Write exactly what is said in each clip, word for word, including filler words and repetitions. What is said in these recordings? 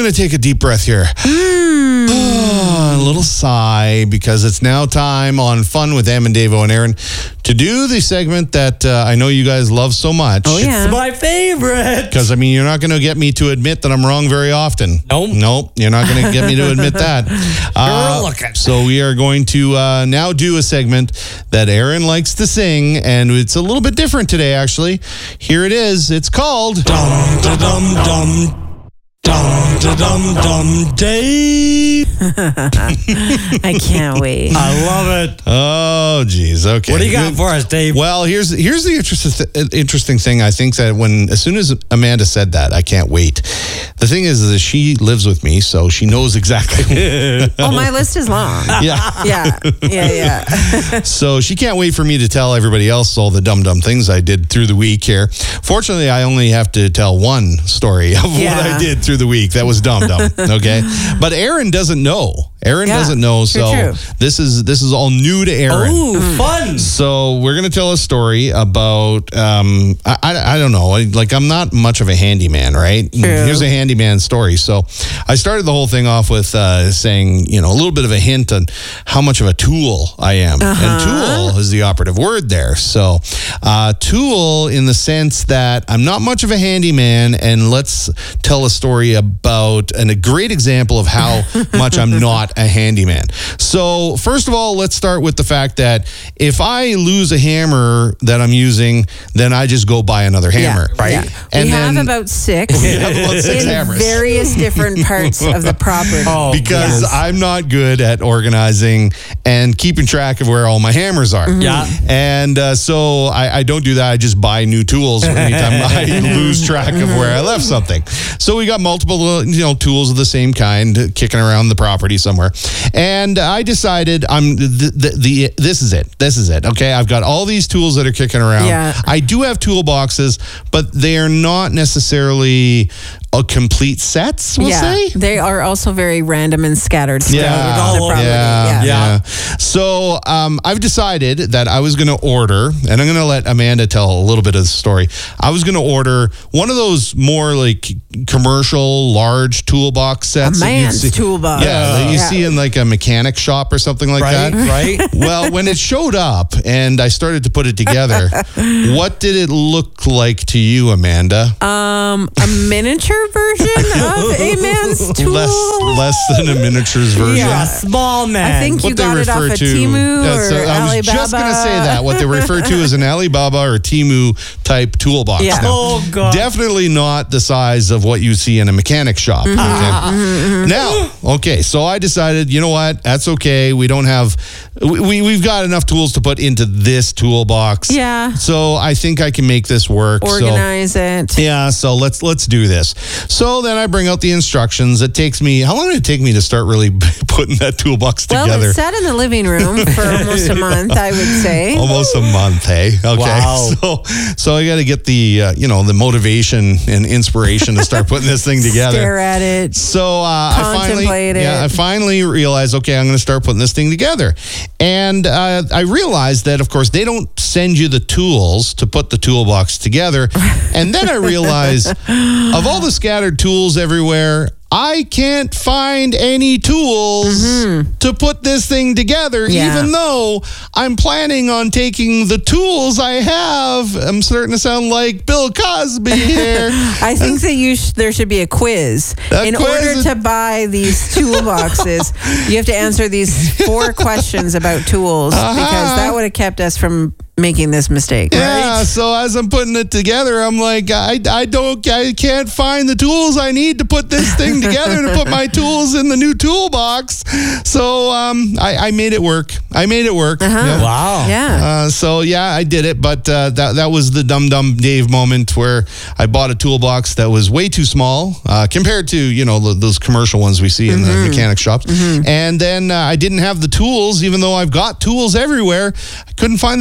going to take a deep breath here. Mm. Oh, a little sigh, because it's now time on Fun with Em and Davo and Aaron to do the segment that uh, I know you guys love so much. Oh, yeah. It's my favorite. Because, I mean, you're not going to get me to admit that I'm wrong very often. Nope. Nope. You're not going to get me to admit that. Uh, looking. so we are going to uh, now do a segment that Aaron likes to sing, and it's a little bit different today, actually. Here it is. It's called... Dum, da, dum, dum. Dum, da, dum, dum, Dave. I can't wait. I love it. Oh, geez. Okay. What do you got for us, Dave? Well, here's here's the interest, interesting thing. I think that when, as soon as Amanda said that, I can't wait. The thing is that she lives with me, so she knows exactly. Oh, my list is long. Yeah. Yeah. Yeah, yeah. So she can't wait for me to tell everybody else all the dumb, dumb things I did through the week here. Fortunately, I only have to tell one story of Yeah. what I did through the week. That was dumb, dumb. Okay. But Aaron doesn't know. Aaron Yeah, doesn't know. true, So true. this is this is all new to Aaron. Ooh, fun. So we're going to tell a story about, um, I, I, I don't know, like I'm not much of a handyman, right? True. Here's a handyman story. So I started the whole thing off with uh, saying, you know, a little bit of a hint on how much of a tool I am. Uh-huh. And tool is the operative word there. So uh, tool in the sense that I'm not much of a handyman, and let's tell a story about, and a great example of how much I'm not a handyman. So first of all, let's start with the fact that if I lose a hammer that I'm using, then I just go buy another hammer, Yeah, right? yeah. And we then have about six, we have about six in hammers. various different parts of the property. Oh, because yes. I'm not good at organizing and keeping track of where all my hammers are. Yeah. And uh, so I, I don't do that. I just buy new tools anytime I lose track of where I left something. So we got multiple, you know, tools of the same kind kicking around the property somewhere. And I decided I'm the, the, the this is it. This is it. Okay. I've got all these tools that are kicking around. Yeah. I do have toolboxes, but they are not necessarily a complete sets, we'll yeah, say. they are also very random and scattered. scattered Yeah, on the property. yeah, Yeah. yeah. So um, I've decided that I was going to order, and I'm going to let Amanda tell a little bit of the story. I was going to order one of those more like commercial, large toolbox sets. A that you'd man's see- toolbox. Yeah, that you Yeah. see in like a mechanic shop or something like Right, that. right. Well, when it showed up and I started to put it together, what did it look like to you, Amanda? Um, a miniature version of a man's tool. Less, less than a miniatures version. You're a small man. I think you got it off of Temu That's or a- I was just Alibaba. going to say that. What they refer to as an Alibaba or Temu type toolbox. Yeah. Now, Oh, God. definitely not the size of what you see in a mechanic shop. Mm-hmm. Okay? Now, okay, so I decided, you know what? That's okay. We don't have, we, we- we've got enough tools to put into this toolbox. Yeah. So I think I can make this work. So- Organize it. yeah, so let's let's do this. So then I bring out the instructions. It takes me, how long did it take me to start really putting that toolbox Well, together? it sat in the living room for almost a month, I would say. Almost a month, hey? Okay. Wow. So so I got to get the, uh, you know, the motivation and inspiration to start putting this thing together. Stare at it. So uh, I finally, Contemplate it. yeah, I finally realized, okay, I'm going to start putting this thing together. And uh, I realized that, of course, they don't send you the tools to put the toolbox together. And then I realized, of all the scattered tools everywhere, I can't find any tools to put this thing together, Yeah. even though I'm planning on taking the tools I have. I'm starting to sound like Bill Cosby here. I think that you sh- there should be a quiz. A In quiz? order to buy these toolboxes, you have to answer these four questions about tools Uh-huh. because that would have kept us from making this mistake. Yeah, Right? so as I'm putting it together, I'm like, I, I don't, I can't find the tools I need to put this thing together to put my tools in the new toolbox. So um, I, I made it work. I made it work. Uh-huh. Yeah. Wow. Yeah. Uh, so yeah, I did it, but uh, that that was the dumb dumb Dave moment where I bought a toolbox that was way too small uh, compared to you know th- those commercial ones we see in Mm-hmm. the mechanic shops, and then uh, I didn't have the tools, even though I've got tools everywhere. I couldn't find the tools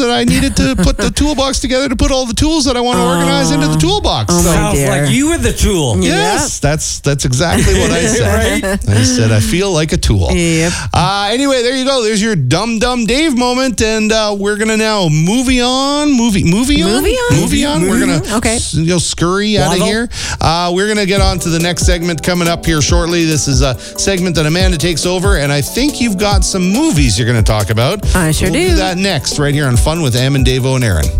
that I needed to put the toolbox together to put all the tools that I want to organize into the toolbox. Oh, So- my Sounds dear. like you were the tool. Yes, that's that's exactly what I said. Right? I said I feel like a tool. Yep. Uh, anyway, there you go. There's your dumb dumb Dave moment, and uh, we're gonna now movie on, movie movie on, Movie on? movie on. We're gonna Okay. s- you know, scurry out of Waddle. here. Uh, we're gonna get on to the next segment coming up here shortly. This is a segment that Amanda takes over, and I think you've got some movies you're gonna talk about. I sure we'll do. do that next, right here on Fun with Am and Davo and Aaron.